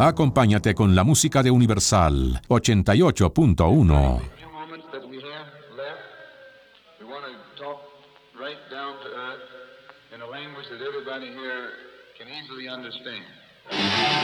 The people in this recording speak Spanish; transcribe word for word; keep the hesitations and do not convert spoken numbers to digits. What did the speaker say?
Acompáñate con la música de Universal ochenta y ocho punto uno. In a language that everybody here can easily understand.